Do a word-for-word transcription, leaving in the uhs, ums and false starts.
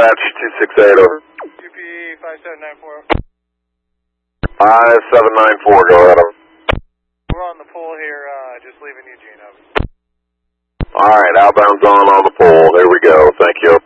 dispatch, two six eight, over. U P five seven nine four. five seven nine four, go ahead, over. We're on the pole here, uh, just leaving Eugene, over. Alright, outbound's on on the pole. There we go. Thank you.